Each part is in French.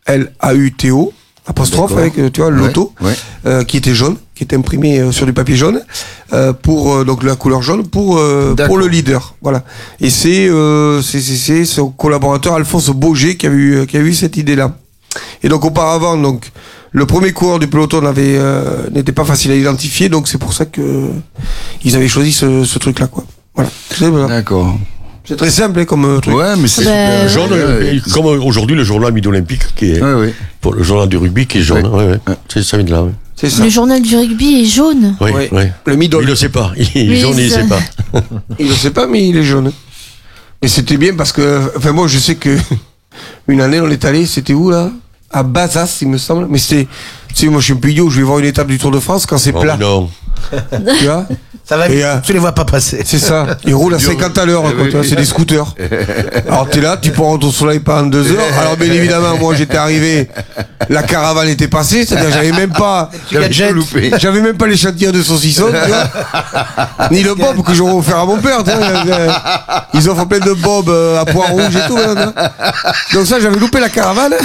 L-A-U-T-O, apostrophe, d'accord. avec, tu vois, l'auto, qui était jaune, qui était imprimé sur du papier jaune, pour donc la couleur jaune, pour le leader. Voilà. Et c'est son collaborateur Alphonse Boger qui a eu cette idée-là. Et donc auparavant, donc le premier coureur du peloton n'était pas facile à identifier, donc c'est pour ça que ils avaient choisi ce truc-là, quoi. Voilà. D'accord. C'est très simple hein, comme truc. Ouais, mais c'est super. Jaune, comme aujourd'hui le journal Midi Olympique qui est pour le journal du rugby qui est jaune. Ça vient de là. Ouais. C'est ça. Le journal du rugby est jaune. Oui. Le Midol. Il le sait pas. Il est jaune, il sait pas. Il le sait pas, mais il est jaune. Et c'était bien parce que, enfin moi je sais que une année on est allé, c'était où là? À Bazas, il me semble. Mais c'était, tu sais, moi je suis un peu idiot, je vais voir une étape du Tour de France quand c'est plat. Non. Tu vois? Ça va, tu les vois pas passer. C'est ça. Ils roulent à 50 à l'heure, quoi, tu vois, c'est des scooters. Alors t'es là, tu prends ton soleil pendant 2 heures. Alors bien évidemment, moi j'étais arrivé, la caravane était passée, c'est-à-dire j'avais même pas l'échantillon de saucisson, tu vois, ni le bob que j'aurais offert à mon père, tu vois. Ils offrent plein de bob à pois rouge et tout. Là. Donc ça, j'avais loupé la caravane.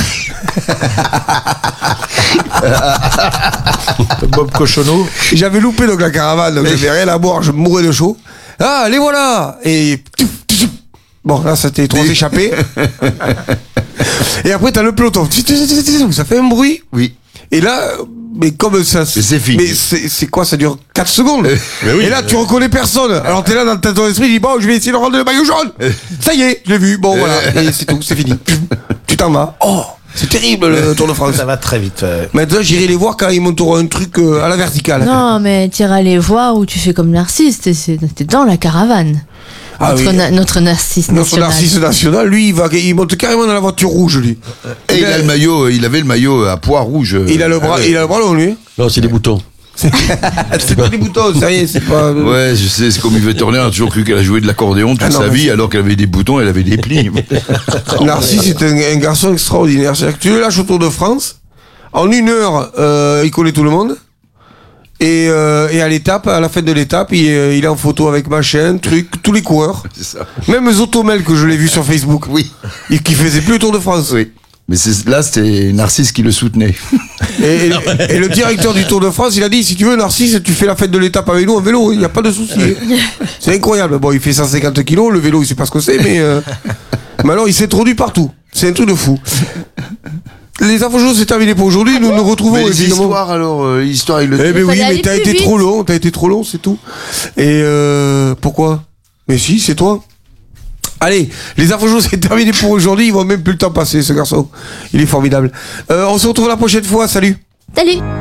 Bob Cochonneau. J'avais loupé donc la caravane, donc j'avais rien à boire, je mourais de chaud. Ah, les voilà. Et bon, là, c'était 3 échappés. Et après, t'as le peloton. Ça fait un bruit. Oui. Et là, mais comme ça, c'est fini. Mais c'est quoi? Ça dure 4 secondes. Oui, et là, tu reconnais personne. Alors t'es là dans ton esprit, tu dis bon, je vais essayer de rendre le maillot jaune. Ça y est, je l'ai vu. Bon, voilà. Et c'est tout, c'est fini. Tu t'en vas. Oh, c'est terrible le Tour de France. Ça va très vite. Maintenant, j'irai les voir quand ils monteront un truc à la verticale. Non, mais t'iras les voir où tu fais comme Narcisse, t'es dans la caravane. Notre Narcisse national. Notre Narcisse national, lui, il monte carrément dans la voiture rouge, lui. Et il avait le maillot à pois rouge. Il a le bras long, lui. Non, c'est des boutons. C'est pas des boutons, ça y est, c'est pas. Ouais, je sais, c'est comme Yves Turner a toujours cru qu'elle a joué de l'accordéon toute sa vie, alors qu'elle avait des boutons, elle avait des plis. Narcisse est un garçon extraordinaire. C'est-à-dire que tu le lâches au Tour de France, en 1 heure, il connaît tout le monde. Et à l'étape, à la fin de l'étape, il est en photo avec machin, truc, tous les coureurs. C'est ça. Même Zotomel que je l'ai vu sur Facebook. Oui. Qui faisait plus le Tour de France. Oui. Mais là, c'était Narcisse qui le soutenait. Et le directeur du Tour de France, il a dit, si tu veux, Narcisse, tu fais la fête de l'étape avec nous en vélo, il n'y a pas de souci. C'est incroyable. Bon, il fait 150 kilos, le vélo, il sait pas ce que c'est, mais alors, il s'est introduit partout. C'est un truc de fou. Les infos c'est terminé pour aujourd'hui. Nous nous retrouvons mais les évidemment. Histoires, alors, l'histoire, il le dit. Eh ben oui, mais t'as été trop long, c'est tout. Et pourquoi? Mais si, c'est toi. Allez, les infos c'est terminé pour aujourd'hui. Il va même plus le temps passer, ce garçon. Il est formidable. On se retrouve la prochaine fois. Salut. Salut.